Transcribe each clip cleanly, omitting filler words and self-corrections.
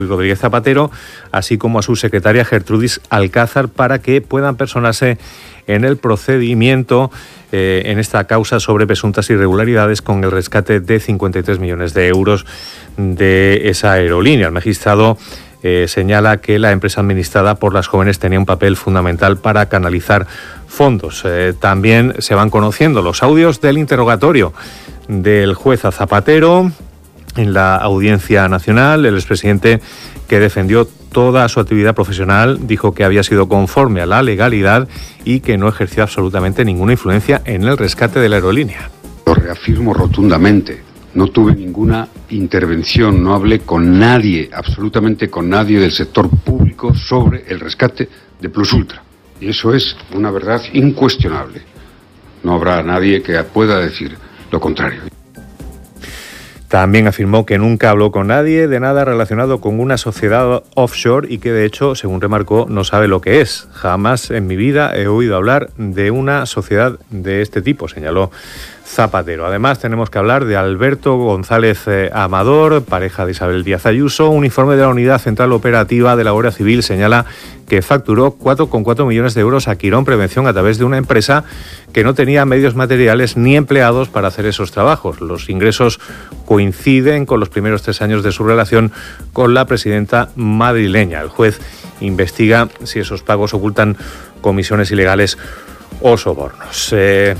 Rodríguez Zapatero, así como a su secretaria Gertrudis Alcázar, para que puedan personarse en el procedimiento en esta causa sobre presuntas irregularidades con el rescate de 53 millones de euros de esa aerolínea. El magistrado señala que la empresa administrada por las jóvenes tenía un papel fundamental para canalizar fondos. También se van conociendo los audios del interrogatorio del juez a Zapatero en la Audiencia Nacional. El expresidente, que defendió toda su actividad profesional, dijo que había sido conforme a la legalidad y que no ejerció absolutamente ninguna influencia en el rescate de la aerolínea. Lo reafirmo rotundamente. No tuve ninguna intervención, no hablé con nadie, absolutamente con nadie del sector público sobre el rescate de Plus Ultra. Y eso es una verdad incuestionable. No habrá nadie que pueda decir lo contrario. También afirmó que nunca habló con nadie de nada relacionado con una sociedad offshore y que, de hecho, según remarcó, no sabe lo que es. Jamás en mi vida he oído hablar de una sociedad de este tipo, señaló Zapatero. Además, tenemos que hablar de Alberto González Amador, pareja de Isabel Díaz Ayuso. Un informe de la Unidad Central Operativa de la Guardia Civil señala que facturó 4,4 millones de euros a Quirón Prevención a través de una empresa que no tenía medios materiales ni empleados para hacer esos trabajos. Los ingresos coinciden con los primeros 3 años de su relación con la presidenta madrileña. El juez investiga si esos pagos ocultan comisiones ilegales o sobornos.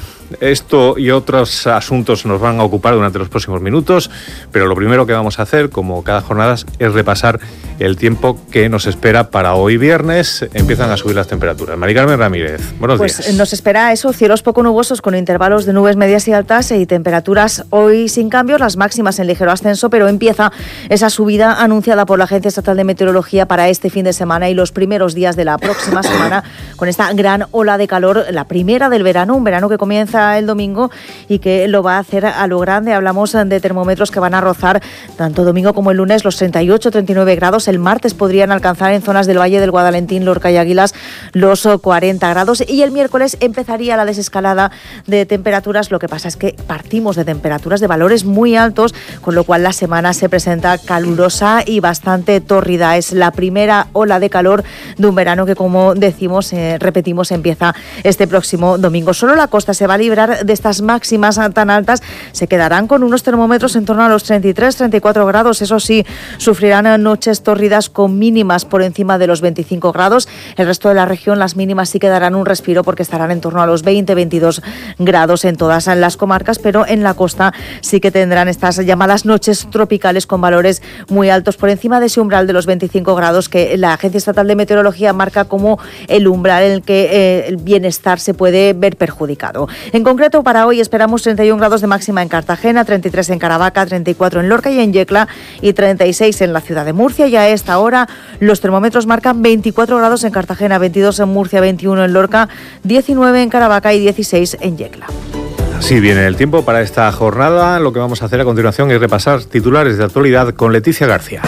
Esto y otros asuntos nos van a ocupar durante los próximos minutos, pero lo primero que vamos a hacer, como cada jornada, es repasar el tiempo que nos espera para hoy viernes. Empiezan a subir las temperaturas. Mari Carmen Ramírez, buenos días. Pues nos espera eso, cielos poco nubosos con intervalos de nubes medias y altas y temperaturas hoy sin cambios, las máximas en ligero ascenso, pero empieza esa subida anunciada por la Agencia Estatal de Meteorología para este fin de semana y los primeros días de la próxima semana, con esta gran ola de calor, la primera del verano, un verano que comienza el domingo y que lo va a hacer a lo grande. Hablamos de termómetros que van a rozar tanto domingo como el lunes los 38-39 grados. El martes podrían alcanzar en zonas del Valle del Guadalentín, Lorca y Águilas los 40 grados y el miércoles empezaría la desescalada de temperaturas. Lo que pasa es que partimos de temperaturas de valores muy altos, con lo cual la semana se presenta calurosa y bastante tórrida. Es la primera ola de calor de un verano que, como decimos, repetimos, empieza este próximo domingo. Solo la costa se va a librar de estas máximas tan altas, se quedarán con unos termómetros en torno a los 33-34 grados. Eso sí, sufrirán noches tórridas con mínimas por encima de los 25 grados. El resto de la región, las mínimas sí que darán un respiro porque estarán en torno a los 20-22 grados en todas las comarcas, pero en la costa sí que tendrán estas llamadas noches tropicales con valores muy altos por encima de ese umbral de los 25 grados que la Agencia Estatal de Meteorología marca como el umbral en el que el bienestar se puede ver perjudicado. En concreto, para hoy esperamos 31 grados de máxima en Cartagena, 33 en Caravaca, 34 en Lorca y en Yecla y 36 en la ciudad de Murcia. Y a esta hora los termómetros marcan 24 grados en Cartagena, 22 en Murcia, 21 en Lorca, 19 en Caravaca y 16 en Yecla. Así viene el tiempo para esta jornada. Lo que vamos a hacer a continuación es repasar titulares de actualidad con Leticia García.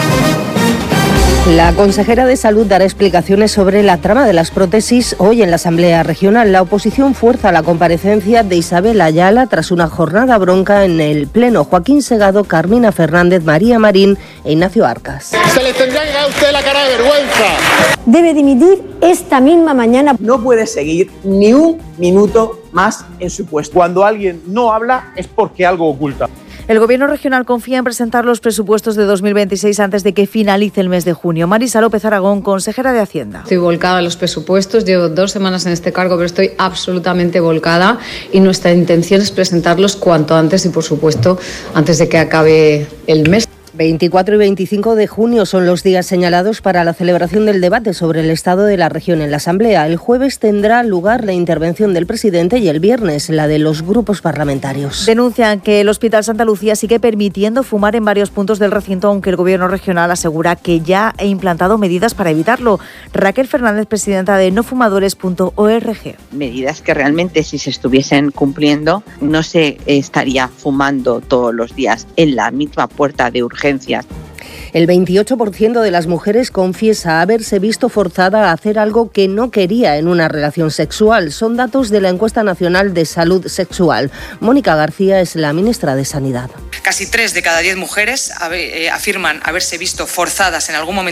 La consejera de Salud dará explicaciones sobre la trama de las prótesis hoy en la Asamblea Regional. La oposición fuerza la comparecencia de Isabel Ayala tras una jornada bronca en el Pleno. Joaquín Segado, Carmina Fernández, María Marín e Ignacio Arcas. Se les tendría que dar a usted la cara de vergüenza. Debe dimitir esta misma mañana. No puede seguir ni un minuto más en su puesto. Cuando alguien no habla es porque algo oculta. El Gobierno regional confía en presentar los presupuestos de 2026 antes de que finalice el mes de junio. Marisa López Aragón, consejera de Hacienda. Estoy volcada en los presupuestos, llevo 2 semanas en este cargo, pero estoy absolutamente volcada y nuestra intención es presentarlos cuanto antes y, por supuesto, antes de que acabe el mes. 24 y 25 de junio son los días señalados para la celebración del debate sobre el estado de la región en la Asamblea. El jueves tendrá lugar la intervención del presidente y el viernes la de los grupos parlamentarios. Denuncian que el Hospital Santa Lucía sigue permitiendo fumar en varios puntos del recinto, aunque el Gobierno regional asegura que ya ha implantado medidas para evitarlo. Raquel Fernández, presidenta de nofumadores.org. Medidas que realmente, si se estuviesen cumpliendo, no se estaría fumando todos los días en la misma puerta de urgencias. El 28% de las mujeres confiesa haberse visto forzada a hacer algo que no quería en una relación sexual. Son datos de la Encuesta Nacional de Salud Sexual. Mónica García es la ministra de Sanidad. Casi 3 de cada 10 mujeres afirman haberse visto forzadas en algún momento